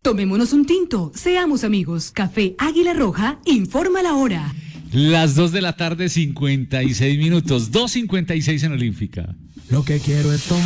Tomémonos un tinto, seamos amigos. Café Águila Roja, informa la hora. Las 2 de la tarde, 56 minutos. 2:56 en Olímpica. Lo que quiero es tomar.